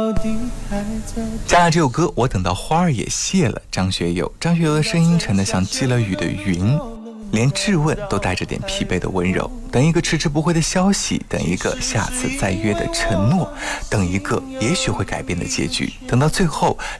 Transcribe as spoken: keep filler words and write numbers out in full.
加了这首歌，我等到花儿也谢了。张学友，张学友的声音沉得像积了雨的云，连质问都带着点疲惫的温柔。等一个迟迟不回的消息，等一个下次再约的承诺，等一个也许会改变的结局，等到最后